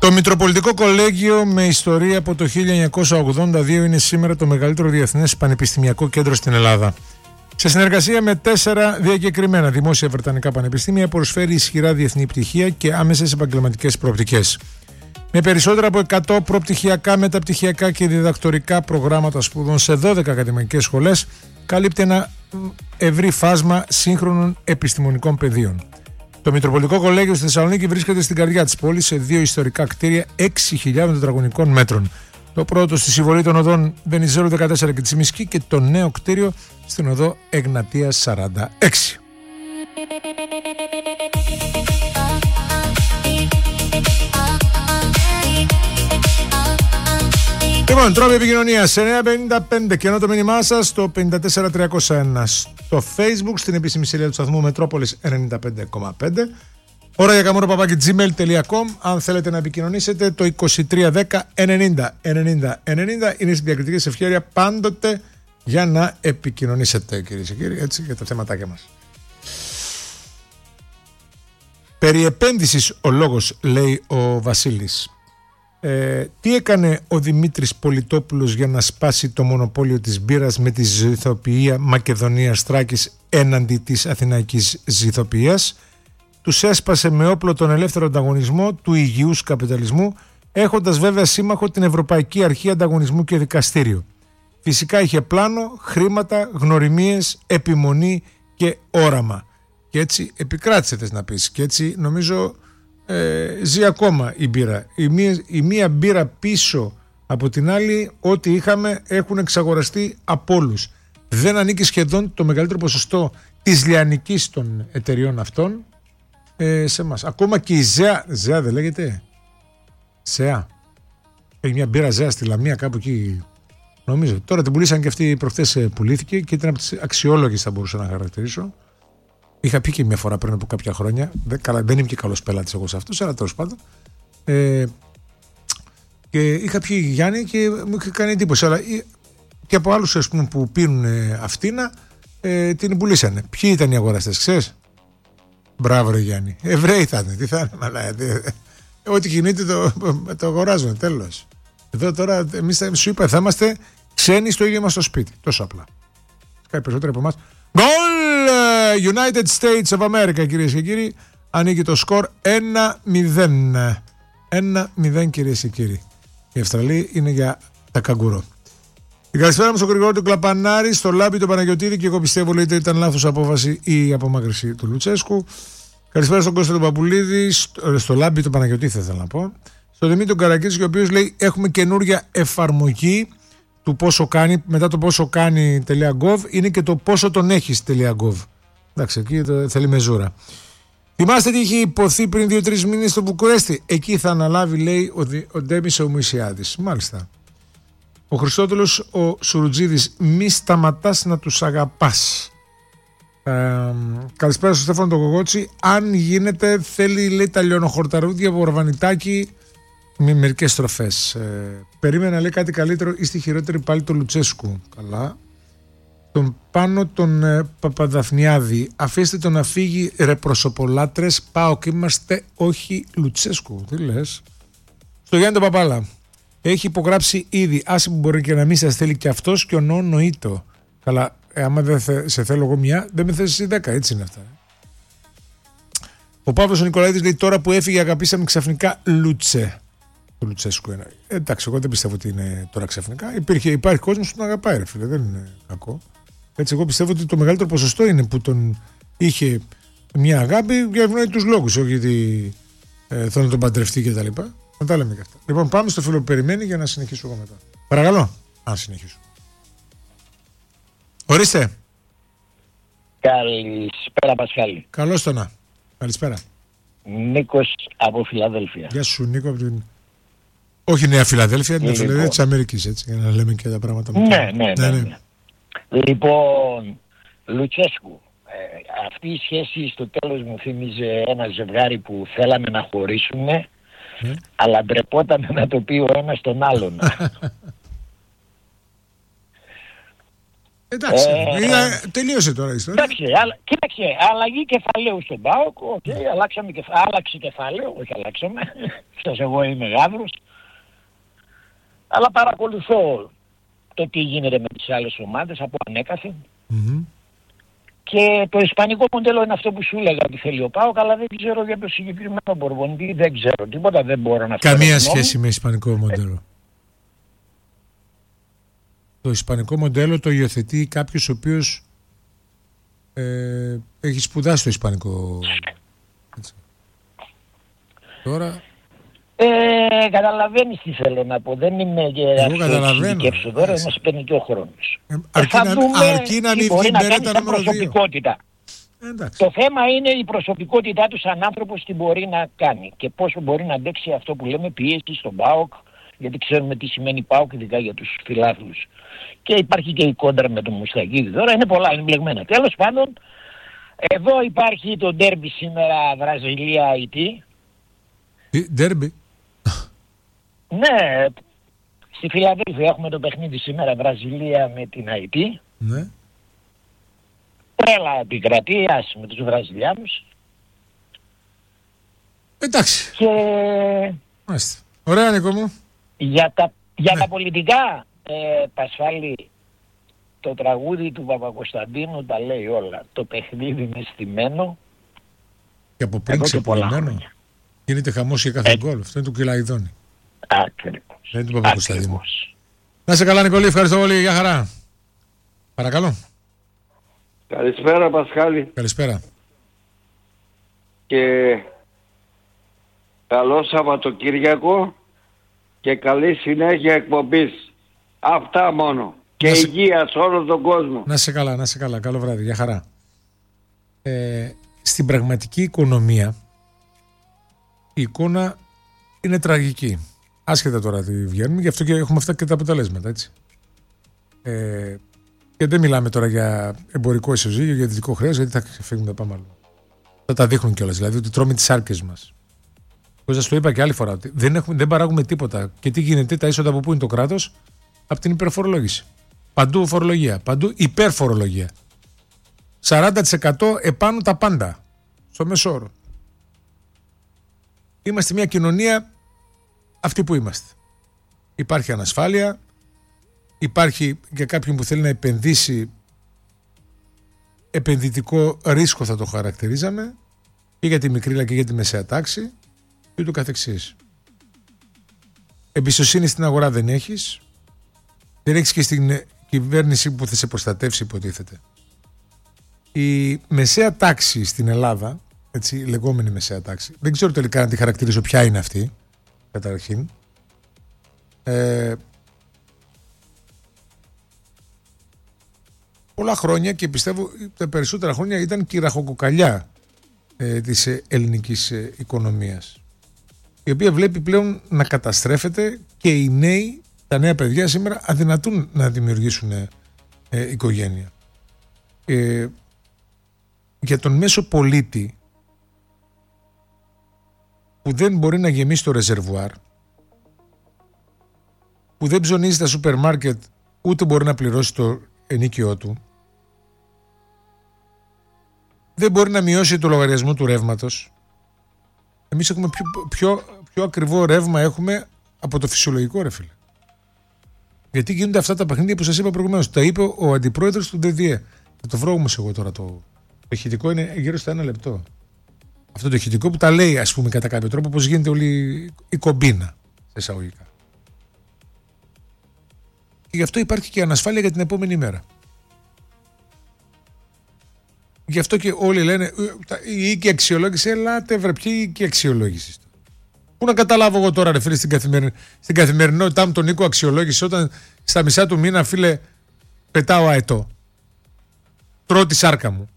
Το Μητροπολιτικό Κολέγιο με ιστορία από το 1982 είναι σήμερα το μεγαλύτερο διεθνές πανεπιστημιακό κέντρο στην Ελλάδα. Σε συνεργασία με 4 διακεκριμένα δημόσια βρετανικά πανεπιστήμια προσφέρει ισχυρά διεθνή πτυχία και άμεσες επαγγελματικές προοπτικές. Με περισσότερα από 100 προπτυχιακά, μεταπτυχιακά και διδακτορικά προγράμματα σπουδών σε 12 ακαδημαϊκές σχολές, καλύπτει ένα ευρύ φάσμα σύγχρονων επιστημονικών πεδίων. Το Μητροπολιτικό Κολέγιο στη Θεσσαλονίκη βρίσκεται στην καρδιά της πόλης σε 2 ιστορικά κτίρια 6.000 τετραγωνικών μέτρων. Το πρώτο στη συμβολή των οδών Βενιζέλου 14 και Τσιμισκή και το νέο κτίριο στην οδό Εγνατίας 46. Λοιπόν, τρόποι επικοινωνίας 955 και ενώ το μήνυμά σας στο 54301, στο Facebook, στην επίσημη σελίδα του σταθμού Μετρόπολης 95,5. Ώρα για καμόρο@gmail.com. Αν θέλετε να επικοινωνήσετε, το 2310 90 90 90 είναι στην διακριτική σας ευχέρεια πάντοτε για να επικοινωνήσετε, κυρίες και κύριοι, έτσι, για τα θέματάκια μας. Περί επένδυσης ο λόγος, λέει ο Βασίλης. Τι έκανε ο Δημήτρης Πολιτόπουλος για να σπάσει το μονοπόλιο της μπύρας με τη ζυθοποιία Μακεδονίας Θράκης έναντι της αθηναϊκής ζυθοποιίας? Τους έσπασε με όπλο τον ελεύθερο ανταγωνισμό του υγιούς καπιταλισμού, έχοντας βέβαια σύμμαχο την Ευρωπαϊκή Αρχή Ανταγωνισμού και Δικαστήριο. Φυσικά είχε πλάνο, χρήματα, γνωριμίες, επιμονή και όραμα. Και έτσι επικράτησε, θες να πεις, και έτσι νομίζω ζει ακόμα η μπύρα. Η μία μπύρα πίσω από την άλλη, ό,τι είχαμε έχουν εξαγοραστεί από όλους. Δεν ανήκει σχεδόν το μεγαλύτερο ποσοστό της λιανικής των εταιριών αυτών σε εμάς. Ακόμα και η ΖΕΑ δεν λέγεται? ΖΕΑ. Έχει μια μπύρα ΖΕΑ στη Λαμία κάπου εκεί, νομίζω. Τώρα την πουλήσαν και αυτή προχθές, πουλήθηκε και ήταν από τις αξιόλογες, θα μπορούσα να χαρακτηρίσω. Είχα πει και μια φορά πριν από κάποια χρόνια. Δεν είμαι και καλός πελάτης εγώ σε αυτούς, αλλά τέλος πάντων. Και είχα πει Γιάννη και μου είχε κάνει εντύπωση. Αλλά και από άλλους, ας πούμε, που πίνουν αυτήνα, την πουλήσανε. Ποιοι ήταν οι αγοραστές, ξέρεις? Μπράβο, ρε Γιάννη. Εβραίοι θα είναι. Τι θα είναι, μαλάκα. Ό,τι κινείται το αγοράζουν. Τέλος. Εδώ τώρα εμείς σου είπα, θα είμαστε ξένοι στο ίδιο μας το σπίτι. Τόσο απλά. Κάτι περισσότερο από εμάς. Goal United States of America, κυρίες και κύριοι. Ανοίγει το σκορ 1-0. 1-0, κυρίες και κύριοι. Η Αυστραλία είναι για τα καγκουρό. Την καλησπέρα μου στον Γρηγόρη του Κλαπανάρη, στο Λάμπη του Παναγιωτήδη, και εγώ πιστεύω ότι ήταν λάθος απόφαση η απομάκρυνση του Λουτσέσκου. Καλησπέρα στον Κώστα του Παπουλίδη, στο Λάμπη του Παναγιωτήδη, θα ήθελα να πω. Στον Δημήτρη του Καρακίδη, ο οποίος λέει: έχουμε καινούρια εφαρμογή του πόσο κάνει, μετά το πόσο κάνει.gov είναι και το πόσο τον έχεις.gov. Εντάξει, εκεί θέλει μεζούρα. Θυμάστε τι είχε υποθεί πριν 2-3 μήνες στο Βουκουρέστι? Εκεί θα αναλάβει, λέει, ο Ντέμις ο Μουησιάδης. Μάλιστα. Ο Χριστόδουλος ο Σουρουτζίδης: μη σταματάς να τους αγαπάς. Καλησπέρα στον Στέφανο τον Κογότσι. Αν γίνεται, θέλει, λέει, τα λιωνοχορταρούδια από Ορβανιτάκη με μερικές στροφές. Περίμενα, λέει, κάτι καλύτερο. Είστε χειρότεροι πάλι το Λουτσέσκου. Καλά. Τον πάνω τον Παπαδαφνιάδη: αφήστε τον να φύγει, ρε προσωπολάτρες. Πάω και είμαστε, όχι Λουτσέσκου. Τι λες? Στο Γιάννη τον Παπάλα: έχει υπογράψει ήδη. Άσε που μπορεί και να μην σας θέλει και αυτός και ο νοήτο. Καλά, άμα δεν σε θέλω εγώ μια, δεν με θες εσύ 10. Έτσι είναι αυτά. Ο Παύλος ο Νικολαίδης λέει: τώρα που έφυγε, αγαπήσαμε ξαφνικά Λούτσε. Το Λουτσέσκου είναι. Εντάξει, εγώ δεν πιστεύω ότι είναι τώρα ξαφνικά. Υπάρχει κόσμος που τον αγαπάει, ρε φίλε. Δεν είναι κακό. Έτσι, εγώ πιστεύω ότι το μεγαλύτερο ποσοστό είναι που τον είχε μια αγάπη για ευνόητους λόγους. Όχι γιατί θέλει να τον παντρευτεί κτλ. Να τα λέμε και αυτά. Λοιπόν, πάμε στο φίλο που περιμένει για να συνεχίσω εγώ μετά. Παρακαλώ, αν συνεχίσω. Ορίστε. Καλησπέρα, Πασχάλη. Καλώς το να. Καλησπέρα. Νίκος από Φιλαδέλφια. Γεια σου, Νίκο από την... Όχι Νέα Φιλαδέλφια, την Φιλαδέλφια της Αμερικής, έτσι, για να λέμε και τα πράγματα. Ναι. Λοιπόν, Λουτσέσκου, αυτή η σχέση στο τέλος μου θύμιζε ένα ζευγάρι που θέλαμε να χωρίσουμε, αλλά ντρεπόταν να το πει ο ένας τον άλλον. Εντάξει, τελείωσε τώρα η ιστορία. Κοίταξε, αλλαγή κεφαλαίου στον ΠΑΟΚ, άλλαξε κεφάλαιο, όχι αλλάξαμε, σας εγώ είμαι γάβρος, αλλά παρακολουθώ το τι γίνεται με τις άλλες ομάδες από ανέκαθεν. Και το ισπανικό μοντέλο είναι αυτό που σου έλεγα ότι θέλει ο ΠΑΟΚ, αλλά δεν ξέρω για το συγκεκριμένο προπονητή, δεν ξέρω τίποτα, δεν μπορώ να φέρω. Καμία σχέση με ισπανικό μοντέλο. Το ισπανικό μοντέλο το υιοθετεί κάποιος ο οποίος έχει σπουδάσει το ισπανικό. Έτσι. Τώρα... καταλαβαίνεις τι θέλω να πω. Δεν είμαι και εξειδικεύσω τώρα, μας παίρνει και ο χρόνος. Αρκεί να μην βγει μπερέτα νούμερο 2. Το θέμα είναι η προσωπικότητά του σαν άνθρωπος τι μπορεί να κάνει και πόσο μπορεί να αντέξει αυτό που λέμε πίεση στον ΠΑΟΚ, γιατί ξέρουμε τι σημαίνει ΠΑΟΚ ειδικά για τους φιλάθλους. Και υπάρχει και η κόντρα με τον Μουστακίδη τώρα, είναι πολλά, είναι μπλεγμένα. Τέλος πάντων, εδώ υπάρχει το ντέρμπι σήμερα Βραζιλία-Αιτή. Ντέρμπι. Ναι, στη Φιλαδέλφια έχουμε το παιχνίδι σήμερα Βραζιλία με την Αιτή. Ναι. Τρέλα επικρατεί, με τους Βραζιλιάνους. Εντάξει. Και... Μάλιστα. Ωραία, Νίκο μου. Για τα πολιτικά, Πασφάλη, το τραγούδι του Παπακοσταντίνου τα λέει όλα. Το παιχνίδι είναι στημένο. Και από πριν ξεπολυμένο. Γίνεται χαμός για κάθε γκολ. Αυτό είναι του Κυλαϊδόνη. Ακριβώς. Δεν είναι του Παπακοσταντίνου. Να είσαι καλά, Νικολή. Ευχαριστώ πολύ. Γεια χαρά. Παρακαλώ. Καλησπέρα, Πασχάλη. Καλησπέρα. Και καλό Σαββατοκύριακο και καλή συνέχεια εκπομπής. Αυτά μόνο. Και υγεία σε όλο τον κόσμο. Να είσαι καλά, να είσαι καλά. Καλό βράδυ. Γεια χαρά. Στην πραγματική οικονομία η εικόνα είναι τραγική. Άσχετα τώρα τι βγαίνουμε, γι' αυτό και έχουμε αυτά και τα αποτελέσματα, έτσι. Και δεν μιλάμε τώρα για εμπορικό ισοζύγιο, για δυτικό χρέος, γιατί θα φύγουν τα πάμε άλλο. Θα τα δείχνουν κιόλας, δηλαδή ότι τρώμε τις άρκες μας. Εγώ σας το είπα και άλλη φορά, ότι δεν παράγουμε τίποτα. Και τι γίνεται, τα έσοδα από πού είναι το κράτος, από την υπερφορολόγηση. Παντού φορολογία, παντού υπερφορολογία. 40% επάνω τα πάντα, στο μέσο όρο. Είμαστε μια κοινωνία αυτή που είμαστε. Υπάρχει ανασφάλεια, υπάρχει για κάποιον που θέλει να επενδύσει, επενδυτικό ρίσκο θα το χαρακτηρίζαμε, και για τη μικρή αλλά και για τη μεσαία τάξη και ούτω καθεξής. Εμπιστοσύνη στην αγορά δεν έχεις, δεν έχεις και στην κυβέρνηση που θα σε προστατεύσει, υποτίθεται. Η μεσαία τάξη στην Ελλάδα, έτσι, η λεγόμενη μεσαία τάξη, δεν ξέρω τελικά να τη χαρακτηρίσω ποια είναι αυτή, καταρχήν. Πολλά χρόνια, και πιστεύω τα περισσότερα χρόνια, ήταν και η ραχοκοκαλιά της ελληνικής οικονομίας, η οποία βλέπει πλέον να καταστρέφεται, και οι νέοι, τα νέα παιδιά σήμερα αδυνατούν να δημιουργήσουν οικογένεια. Για τον μέσο πολίτη που δεν μπορεί να γεμίσει το ρεζερβουάρ, που δεν ψωνίζει τα σούπερ μάρκετ, ούτε μπορεί να πληρώσει το ενίκιό του, δεν μπορεί να μειώσει το λογαριασμό του ρεύματος. Εμείς έχουμε πιο ακριβό ρεύμα έχουμε από το φυσιολογικό, ρε φίλε. Γιατί γίνονται αυτά τα παιχνίδια που σας είπα προηγουμένως. Τα είπε ο αντιπρόεδρος του ΔΔΕ. Θα το βρω όμως εγώ τώρα. Το ηχητικό είναι γύρω στα 1 λεπτό. Αυτό το ηχητικό που τα λέει, ας πούμε, κατά κάποιο τρόπο, πώς γίνεται όλη η κομπίνα, σε εισαγωγικά. Και γι' αυτό υπάρχει και ανασφάλεια για την επόμενη μέρα. Γι' αυτό και όλοι λένε η οίκη αξιολόγηση, ελάτε βρε, ποια οίκη αξιολόγηση. Πού να καταλάβω εγώ τώρα, ρε φίλε, στην καθημερινότητά μου τον οίκο αξιολόγηση, όταν στα μισά του μήνα, φίλε, πετάω αετό. Τρώω τη σάρκα μου.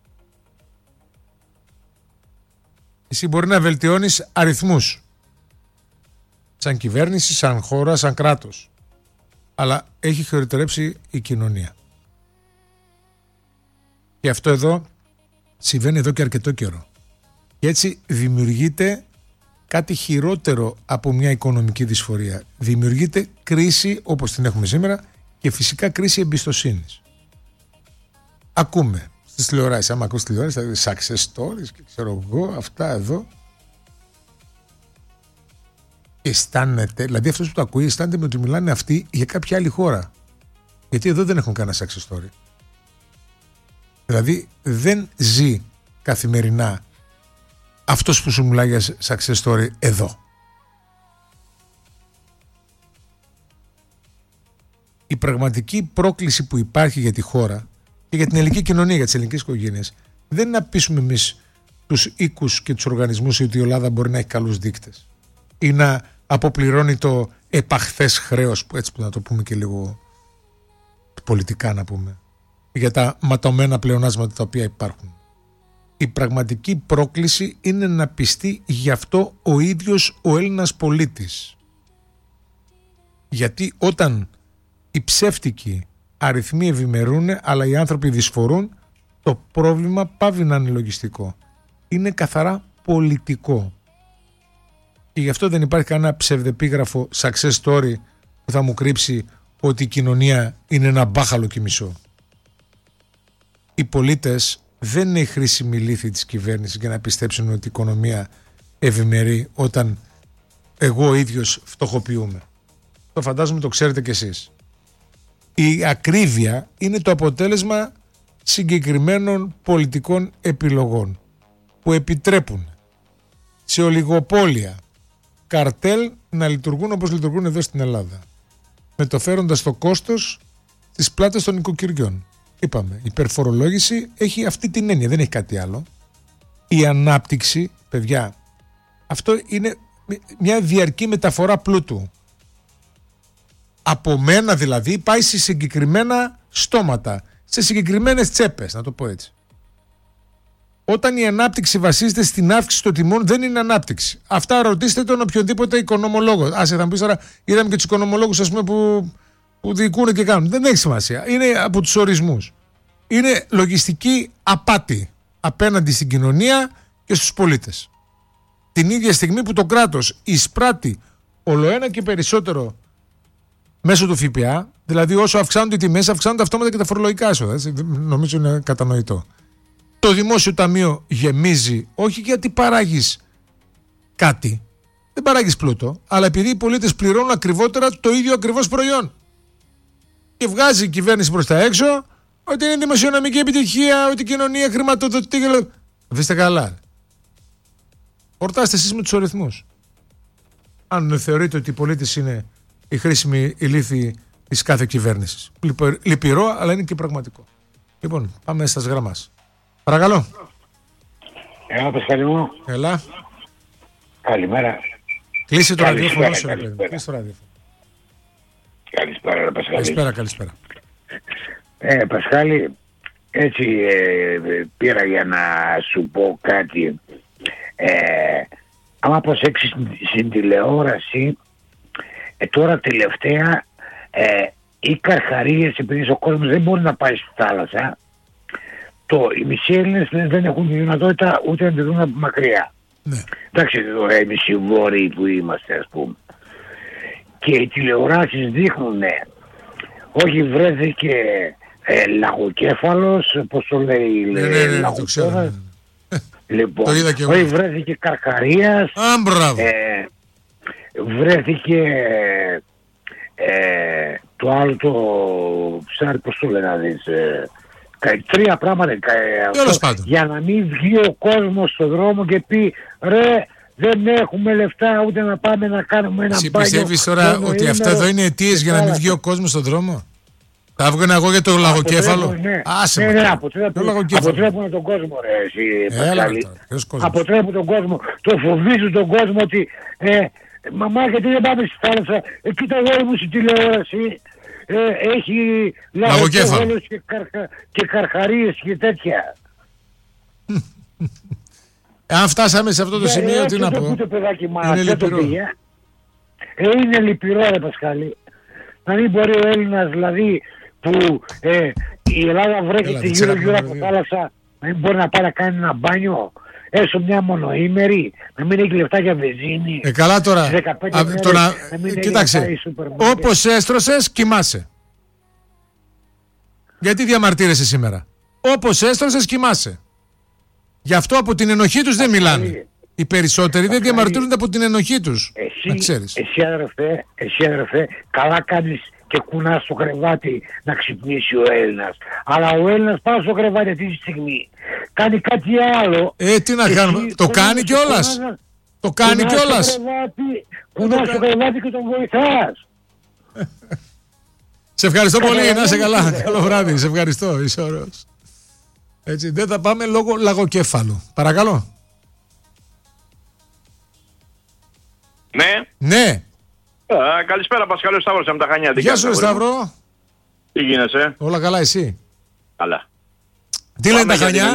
Εσύ μπορεί να βελτιώνεις αριθμούς. Σαν κυβέρνηση, σαν χώρα, σαν κράτος. Αλλά έχει χειροτερέψει η κοινωνία. Και αυτό εδώ συμβαίνει εδώ και αρκετό καιρό. Και έτσι δημιουργείται κάτι χειρότερο από μια οικονομική δυσφορία. Δημιουργείται κρίση όπως την έχουμε σήμερα, και φυσικά κρίση εμπιστοσύνης. ακούμε στις τηλεοράσεις, άμα ακούς τηλεοράσεις, success stories και ξέρω εγώ, αυτά εδώ. Αισθάνεται, δηλαδή αυτός που το ακούει αισθάνεται με ότι μιλάνε αυτοί για κάποια άλλη χώρα. Γιατί εδώ δεν έχουν κανένα success story. Δηλαδή δεν ζει καθημερινά αυτός που σου μιλάει για success story εδώ. Η πραγματική πρόκληση που υπάρχει για τη χώρα και για την ελληνική κοινωνία, για τις ελληνικές οικογένειες, δεν είναι να πείσουμε εμείς τους οίκους και τους οργανισμούς ότι η Ελλάδα μπορεί να έχει καλούς δείκτες ή να αποπληρώνει το επαχθές χρέος, που έτσι που να το πούμε και λίγο πολιτικά να πούμε, για τα ματωμένα πλεονάσματα τα οποία υπάρχουν. Η πραγματική πρόκληση είναι να πιστεί γι' αυτό ο ίδιος ο Έλληνας πολίτης. Γιατί όταν οι ψεύτικοι αριθμοί ευημερούν, αλλά οι άνθρωποι δυσφορούν, το πρόβλημα πάβει να είναι λογιστικό. Είναι καθαρά πολιτικό. Και γι' αυτό δεν υπάρχει κανένα ψευδεπίγραφο success story που θα μου κρύψει ότι η κοινωνία είναι ένα μπάχαλο και μισό. Οι πολίτες δεν είναι η χρήσιμη λύθη της κυβέρνησης για να πιστέψουν ότι η οικονομία ευημερεί όταν εγώ ο ίδιος φτωχοποιούμε. Το φαντάζομαι το ξέρετε κι εσείς. Η ακρίβεια είναι το αποτέλεσμα συγκεκριμένων πολιτικών επιλογών που επιτρέπουν σε ολιγοπόλια καρτέλ να λειτουργούν όπως λειτουργούν εδώ στην Ελλάδα, μεταφέροντας το κόστος στις πλάτες των νοικοκυριών. Είπαμε, η υπερφορολόγηση έχει αυτή την έννοια, δεν έχει κάτι άλλο. Η ανάπτυξη, παιδιά, αυτό είναι μια διαρκή μεταφορά πλούτου. Από μένα δηλαδή πάει σε συγκεκριμένα στόματα, σε συγκεκριμένες τσέπες, να το πω έτσι. Όταν η ανάπτυξη βασίζεται στην αύξηση των τιμών, δεν είναι ανάπτυξη. Αυτά ρωτήστε τον οποιονδήποτε οικονομολόγο. Άσε, θα μου πεις τώρα, είδαμε και τους οικονομολόγους, ας πούμε, που διοικούν και κάνουν. Δεν έχει σημασία. Είναι από τους ορισμούς. Είναι λογιστική απάτη απέναντι στην κοινωνία και στους πολίτες. Την ίδια στιγμή που το κράτος εισπράττει ολοένα και περισσότερο μέσω του ΦΠΑ, δηλαδή όσο αυξάνονται οι τιμές, αυξάνονται αυτόματα και τα φορολογικά έσοδα. Νομίζω είναι κατανοητό. Το δημόσιο ταμείο γεμίζει όχι γιατί παράγεις κάτι, δεν παράγεις πλούτο, αλλά επειδή οι πολίτες πληρώνουν ακριβότερα το ίδιο ακριβώς προϊόν. Και βγάζει η κυβέρνηση προς τα έξω ότι είναι δημοσιονομική επιτυχία, ότι η κοινωνία χρηματοδοτεί. Αφήστε καλά. Ορτάστε εσείς με τους αριθμούς. Αν θεωρείτε ότι οι πολίτες είναι η χρήσιμη ηλίθη της κάθε κυβέρνησης. Λυπηρό, αλλά είναι και πραγματικό. Λοιπόν, πάμε στα γραμμάς. Παρακαλώ. Έλα, Πασχαλή μου. Έλα. Καλημέρα. Κλείσε το ραδιόφωνο σου, παιδί. Κλείσε το ραδιόφωνο. Καλησπέρα, Πασχάλη. Καλησπέρα. Πασχάλη, έτσι πήρα για να σου πω κάτι. Άμα προσέξεις στην τηλεόραση, τώρα τελευταία οι καρχαρίες, επειδή ο κόσμος δεν μπορεί να πάει στη θάλασσα, οι μισοί Έλληνες δεν έχουν τη δυνατότητα ούτε να τη δουν από μακριά. Ναι. Εντάξει, εδώ εμείς οι βόρειοι που είμαστε, ας πούμε. Και οι τηλεοράσεις δείχνουν, όχι βρέθηκε λαγοκέφαλος, πώς το λέει, λαγοκέφαλος. Λοιπόν, όχι βρέθηκε καρχαρίας, βρέθηκε το άλλο το ψάρι, πώς το λέει να δεις, τρία πράγματα για να μην βγει ο κόσμος στον δρόμο και πει ρε, δεν έχουμε λεφτά ούτε να πάμε να κάνουμε ένα μπάνιο. Εσύ πιστεύεις τώρα ότι αυτά εδώ είναι αιτίες για να μην βγει ο κόσμος στον δρόμο? Θα έβγαινα εγώ για το λαγοκέφαλο. Άσε με. Αποτρέπουν τον κόσμο, ρε εσύ Πασχάλη. Αποτρέπουν τον κόσμο. Το φοβίζουν τον κόσμο ότι μαμά, γιατί δεν πάμε στη θάλασσα? Κοίτα εγώ μου στη τηλεόραση. Έχει λαγοκέφαλος και καρχαρίες και τέτοια. Αν φτάσαμε σε αυτό το σημείο, τι να πω? Είναι λυπηρό. Είναι λυπηρό, ρε Πασχάλη. Να μην μπορεί ο Έλληνας, δηλαδή, που η Ελλάδα βρέχεται γύρω από θάλασσα, να μην μπορεί να πάει να κάνει ένα μπάνιο, έστω μια μονοήμερη, να μην έχει λεφτά για βενζίνη. Καλά τώρα. Κοίταξε, όπως έστρωσες, κοιμάσαι. Γιατί διαμαρτύρεσαι σήμερα? Όπως έστρωσες κοιμάσαι. Γι' αυτό από την ενοχή τους δεν μιλάνε. Οι περισσότεροι δεν διαμαρτύρονται από την ενοχή τους. Εσύ αδερφέ, καλά κάνεις και κουνάς στο κρεβάτι να ξυπνήσει ο Έλληνας. Αλλά ο Έλληνας πάνω στο κρεβάτι αυτή τη στιγμή κάνει κάτι άλλο. Τι να κάνουμε, το κάνει κιόλας. Το κάνει κιόλας. Κουνάς στο κρεβάτι και τον βοηθάς. Σε ευχαριστώ πολύ, να είσαι καλά. Καλό βράδυ, σε ευχαριστώ, είσαι ωραίος. Έτσι, δεν θα πάμε λόγω λαγοκέφαλου. Παρακαλώ. Ναι. Καλησπέρα Πασχάλη, Σταύρος από τα Χανιά. Γεια σου Σταύρο. Τι γίνεσαι? Όλα καλά, εσύ? Καλά. Τι λένε τα Χανιά?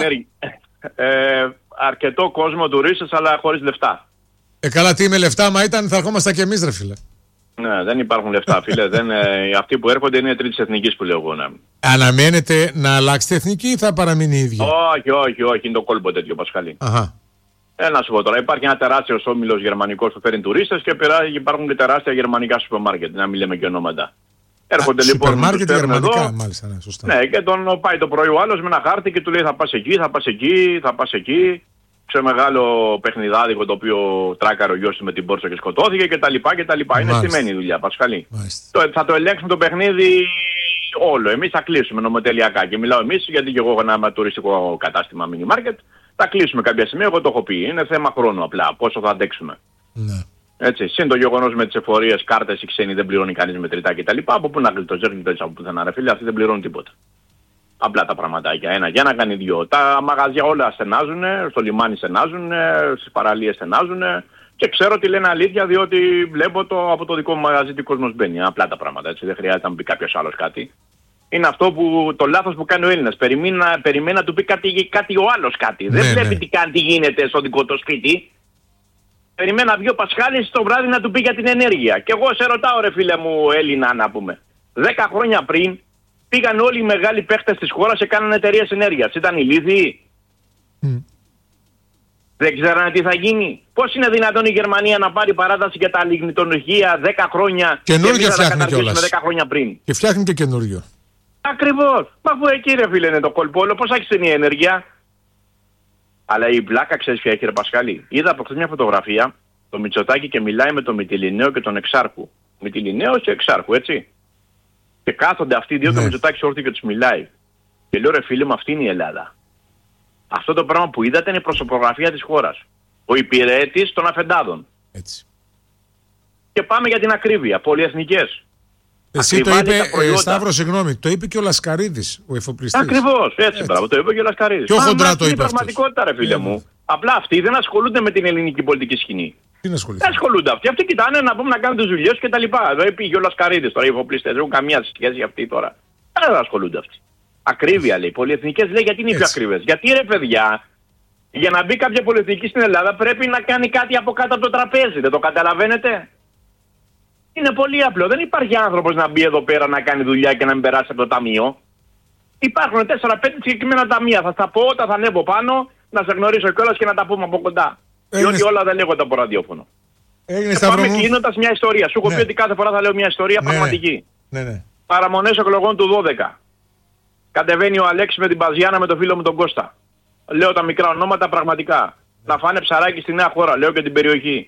Αρκετό κόσμο τουρίστες αλλά χωρίς λεφτά. Καλά, τι με λεφτά, μα ήταν θα ερχόμαστε και εμείς ρε φίλε. Ναι, δεν υπάρχουν λεφτά φίλε. Αυτοί που έρχονται είναι τρίτης εθνικής που λέω εγώ. Ναι. Αναμένετε να αλλάξετε εθνική ή θα παραμείνει η ίδια? Όχι, είναι το κόλπο τέτοιο Πασχαλή. Αχα. Να σου πω τώρα, υπάρχει ένα τεράστιο όμιλος γερμανικός που φέρνει τουρίστες και υπάρχουν και τεράστια γερμανικά σούπερ μάρκετ, να μην λέμε και ονόματα. Έρχονται λοιπόν. Σούπερ μάρκετ γερμανικά, εδώ, μάλιστα, ναι, σωστά. Ναι, και τον πάει το πρωί ο άλλος με ένα χάρτη και του λέει θα πας εκεί, θα πας εκεί, θα πας εκεί. Σε μεγάλο παιχνιδάδικο το οποίο τράκαρε ο γιος του με την πόρσα και σκοτώθηκε κτλ. Είναι στημένη η δουλειά, Πασχαλή. Θα το ελέγξουμε το παιχνίδι όλο. Εμείς θα κλείσουμε νομοτελειακά. Και μιλάω εμείς γιατί και εγώ έχω ένα τουριστικό κατάστημα mini market. Θα κλείσουμε κάποια στιγμή, εγώ το έχω πει. Είναι θέμα χρόνου απλά. Πόσο θα αντέξουμε. Ναι. Έτσι. Συν το γεγονός με τις εφορίες, κάρτες οι ξένοι δεν πληρώνει κανείς μετρητά κτλ. Από πού να γλιτώσει, δεν γλιτώσει από πουθενά, ρε φίλε, αυτοί δεν πληρώνουν τίποτα. Απλά τα πραγματάκια. Ένα για να κάνει δυο. Τα μαγαζιά όλα στενάζουν, στο λιμάνι στενάζουν, στις παραλίες στενάζουν. Και ξέρω ότι λένε αλήθεια διότι βλέπω από το δικό μου μαγαζί τι κόσμος μπαίνει. Απλά τα πράγματα. Έτσι. Δεν χρειάζεται να μου πει κάποιος άλλος κάτι. Είναι αυτό που το λάθος που κάνει ο Έλληνας. Περιμένει να του πει κάτι ο άλλος κάτι. Δεν βλέπει τι γίνεται στο δικό του σπίτι. Περιμένει να βγει ο Πασχάλης το βράδυ να του πει για την ενέργεια. Και εγώ σε ρωτάω ρε φίλε μου Έλληνα να πούμε. 10 χρόνια πριν πήγαν όλοι οι μεγάλοι παίχτες της χώρας και κάνανε εταιρείες ενέργειας. Ήταν ηλίθιοι. Δεν ξέρανε τι θα γίνει. Πώς είναι δυνατόν η Γερμανία να πάρει παράταση για τα λιγνητονοχεία 10 χρόνια καινούργια και να τα καταργήσουμε 10 χρόνια πριν. Και φτιάχνει και καινούριο. Ακριβώς. Μα αφού εκεί ρε φίλε είναι το κολπόλο, πώς έχει η ενέργεια. Αλλά η βλάκα ξέρεις ποια έχει ρε Πασχάλη. Είδα από χθες μια φωτογραφία το Μητσοτάκη και μιλάει με τον Μυτιληναίο και τον Εξάρχου. Μυτιληναίος και Εξάρχου, έτσι. Και κάθονται αυτοί οι δύο, το Μητσοτάκης όρθιο και τους μιλάει. Και λέω ρε φίλε μου, αυτή είναι η Ελλάδα. Αυτό το πράγμα που είδατε είναι η προσωπογραφία της χώρας. Ο υπηρέτης των αφεντάδων. Έτσι. Και πάμε για την ακρίβεια. Πολυεθνικές. Εσύ το είπε, Σταύρο, συγγνώμη, το είπε και ο Λασκαρίδης, ο εφοπλιστής. Ακριβώς, έτσι. Μπράβο, το είπε και ο Λασκαρίδης. Πιο χοντρά το είπε. Είναι πραγματικότητα, ρε φίλε μου. Απλά αυτοί δεν ασχολούνται με την ελληνική πολιτική σκηνή. Δεν ασχολούνται αυτοί. Αυτοί κοιτάνε να πούμε να κάνουν τις δουλειές και τα λοιπά. Εδώ πήγε ο Λασκαρίδης τώρα, οι εφοπλιστές. Δεν έχουν καμία σχέση αυτοί τώρα. Δεν ασχολούνται αυτοί. Ακρίβεια λέει. Πολυεθνικές λέει γιατί είναι πιο ακριβές. Γιατί ρε παιδιά, για να μπει κάποια πολυεθνική στην Ελλάδα πρέπει να κάνει κάτι από κάτω από το τραπέζι. Δεν το καταλαβαίνετε. Είναι πολύ απλό. Δεν υπάρχει άνθρωπος να μπει εδώ πέρα να κάνει δουλειά και να μην περάσει από το ταμείο. Υπάρχουν 4-5 συγκεκριμένα ταμεία. Θα τα πω όταν θα ανέβω πάνω, να σε γνωρίσω κιόλας και να τα πούμε από κοντά. Διότι όλα δεν λέγονται από ραδιόφωνο. Πάμε κλείνοντας μια ιστορία. Σου έχω πει ότι κάθε φορά θα λέω μια ιστορία πραγματική. Παραμονές εκλογών του 12. Κατεβαίνει ο Αλέξης με την Παζιάνα με τον φίλο μου τον Κώστα. Λέω τα μικρά ονόματα πραγματικά. Να φάνε ψαράκι στη Νέα Χώρα. Λέω και την περιοχή.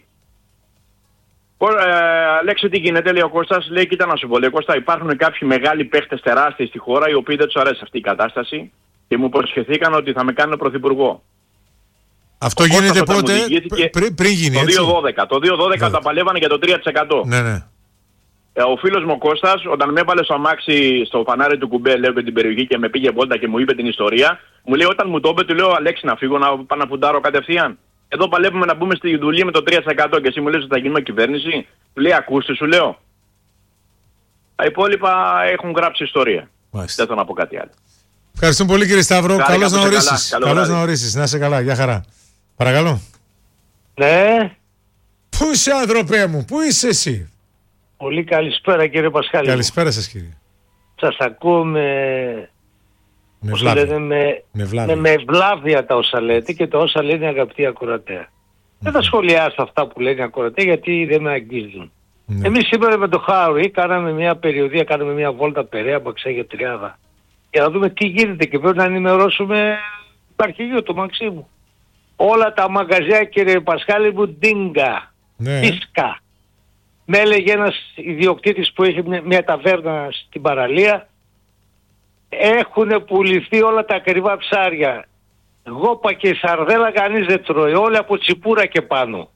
Αλέξη, τι γίνεται, λέει ο Κώστας. Λέει, κοίτα να σου πω, λέει Κώστα, υπάρχουν κάποιοι μεγάλοι παίχτες τεράστιοι στη χώρα οι οποίοι δεν τους αρέσει αυτή η κατάσταση και μου υποσχεθήκαν ότι θα με κάνουν πρωθυπουργό. Αυτό γίνεται πότε, πριν γίνει έτσι. Το 2012 τα παλεύανε για το 3%. Ναι. Ο φίλος μου ο Κώστας, όταν με έβαλε στο αμάξι στο φανάρι του κουμπέ, λέω και την περιοχή και με πήγε βόλτα και μου είπε την ιστορία, μου λέει όταν μου το είπε, του λέω Αλέξη να φύγω να πάω να φουντάρω κατευθείαν. Εδώ παλεύουμε να μπούμε στη δουλειά με το 3% και εσύ μου λες ότι θα γίνουμε κυβέρνηση. Του λέει ακούστε σου λέω. Τα υπόλοιπα έχουν γράψει ιστορία. Δεν θέλω να πω κάτι άλλο. Ευχαριστούμε πολύ κύριε Σταύρο. Καλώς να ορίσεις. Καλώς να ορίσεις. Να είσαι καλά. Γεια χαρά. Παρακαλώ. Ναι. Πού είσαι άνθρωπέ μου, πού είσαι εσύ? Πολύ καλησπέρα κύριε Πασχάλη. Καλησπέρα σας κύριε. Σας ακούω με ευλάβεια τα όσα λέτε και τα όσα λένε αγαπητοί ακροατές. Δεν θα σχολιάσω αυτά που λένε οι ακροατές γιατί δεν με αγγίζουν. Εμείς σήμερα με το Χάουρι κάναμε μια περιοδία, κάναμε μια βόλτα Περαία, Μπαξέ και Τριάδα. για να δούμε τι γίνεται και πρέπει να ενημερώσουμε το αρχηγείο του Μαξίμου. Όλα τα μαγαζιά, κύριε Πασχάλη μου, ντίνγκα, πίσκα. Με έλεγε ένας ιδιοκτήτης που έχει μια ταβέρνα στην παραλία, έχουν πουληθεί όλα τα ακριβά ψάρια. Γόπα και σαρδέλα κανείς δεν τρώει, όλα από τσιπούρα και πάνω.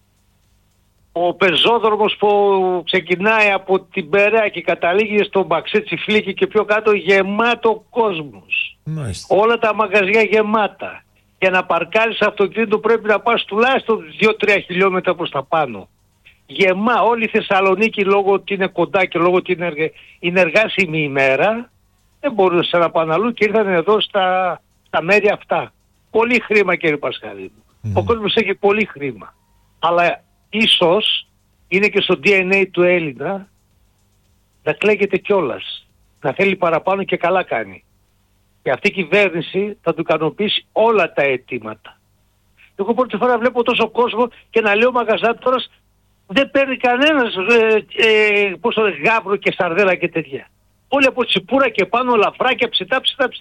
Ο πεζόδρομος που ξεκινάει από την Περαία και καταλήγει στο Μπαξέ, Τσιφλίκη και πιο κάτω, γεμάτο κόσμος. Όλα τα μαγαζιά γεμάτα. Για να παρκάρεις αυτοκίνητο πρέπει να πας τουλάχιστον 2-3 χιλιόμετρα προς τα πάνω. Όλη η Θεσσαλονίκη, λόγω ότι είναι κοντά και λόγω ότι είναι εργάσιμη ημέρα, δεν μπορούσαν να πάνε αλλού και ήρθαν εδώ στα μέρη αυτά. Πολύ χρήμα, κύριε Πασχαλή. Ο κόσμος έχει πολύ χρήμα. Αλλά ίσως είναι και στο DNA του Έλληνα να κλαίγεται κιόλας. Να θέλει παραπάνω και καλά κάνει. Και αυτή η κυβέρνηση θα του ικανοποιήσει όλα τα αιτήματα. Εγώ πρώτη φορά βλέπω τόσο κόσμο και να λέω μαγαζάτορας δεν παίρνει κανένας γάβρο και σαρδέλα και τέτοια. Όλοι από τσιπούρα και πάνω, λαφράκια, ψητά.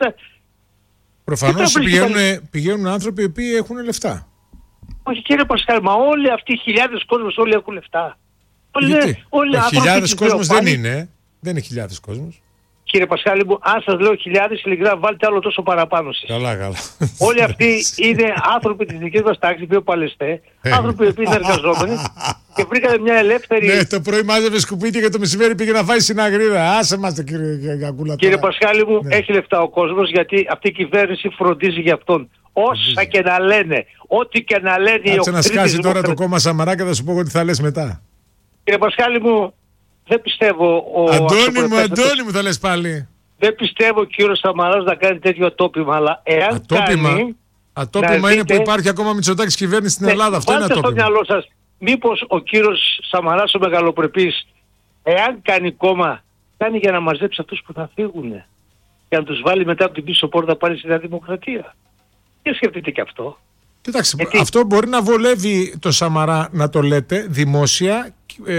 Προφανώς πηγαίνουν άνθρωποι οι οποίοι έχουν λεφτά. Όχι, κύριε Πασχάλη, μα όλοι αυτοί οι χιλιάδες κόσμος όλοι έχουν λεφτά. Χιλιάδες κόσμος δεν είναι. Δεν είναι χιλιάδες κόσμος. Κύριε Πασχάλη μου, αν σας λέω χιλιάδες, ειλικρινά βάλτε άλλο τόσο παραπάνω σας. Καλά. Όλοι αυτοί είναι άνθρωποι της δικής μας τάξης, πιο παλαιστέ, άνθρωποι που είναι εργαζόμενοι και βρήκανε μια ελεύθερη... Ναι, το πρωί μάζευε σκουπίδια και το μεσημέρι πήγε να φάει συναγρίδα. Άσε μας, κύριε Γιαγκούλα. Κύριε Πασχάλη μου, έχει λεφτά ο κόσμος γιατί αυτή η κυβέρνηση φροντίζει για αυτόν. Όσα και να λένε, ό,τι και να λένε οι οκτρίτες... να σκάσει τώρα το κόμμα Σαμαρά και θα σου πω τι θα λες μετά. Κύριε Πασχάλη μου, δεν πιστεύω... Αντώνη μου θα λες πάλι. Δεν πιστεύω ο κύριος Σαμαράς να κάνει τέτοιο ατόπιμα, αλλά εάν Ατόπιμα είναι που υπάρχει ακόμα Μητσοτάκης κυβέρνηση στην Ελλάδα. Αυτό είναι ατόπιμα. Στο μυαλό σας, μήπως ο κύριος Σαμαράς ο μεγαλοπρεπής, εάν κάνει κόμμα, κάνει για να μαζέψει αυτούς που θα φύγουν. Για να τους βάλει μετά από την πίσω πόρτα πάλι στη Νέα Δημοκρατία. Και σκεφτείτε και αυτό. Κοιτάξτε, αυτό μπορεί να βολεύει το Σαμαρά να το λέτε δημόσια,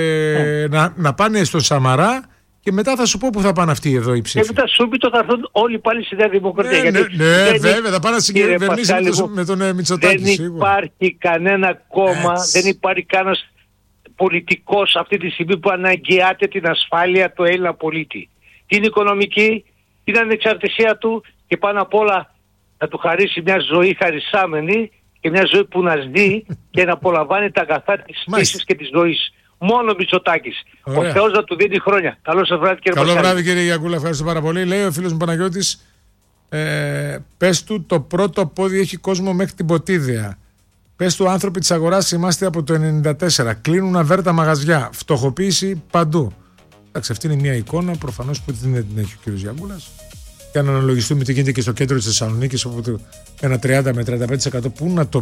να πάνε στο Σαμαρά και μετά θα σου πω που θα πάνε αυτοί εδώ οι ψήφοι. Και μετά σούμπιτο θα έρθουν όλοι πάλι στη Νέα Δημοκρατία. Ναι, βέβαια, θα πάνε να συγκυβερνήσει με τον Μητσοτάκη. Δεν υπάρχει κανένα κόμμα, δεν υπάρχει κανένας πολιτικός αυτή τη στιγμή που αναγκαιάται την ασφάλεια του Έλληνα πολίτη. Την οικονομική, την ανεξαρτησία του και πάνω απ' όλα να του χαρίσει μια ζωή χαρισάμενη και μια ζωή που να ζει και να απολαμβάνει τα αγαθά της φύσης και της ζωής. Μόνο Μητσοτάκης. Ο Θεός να του δίνει χρόνια. Καλό σας βράδυ, κύριε Πασχάλη. Καλό βράδυ, κύριε Γιαγκούλα, ευχαριστώ πάρα πολύ. Λέει ο φίλος μου Παναγιώτης, πες του το πρώτο πόδι έχει κόσμο μέχρι την Ποτίδια. Πες του άνθρωποι της αγοράς είμαστε από το 1994. Κλείνουν αβέρτα μαγαζιά. Φτωχοποίηση παντού. Εντάξει, αυτή είναι μια εικόνα προφανώς που δεν την έχει ο κύριος Γιαγκούλας. Και αν αναλογιστούμε τι γίνεται και στο κέντρο της Θεσσαλονίκης, όπου ένα 30 με 35% πού να το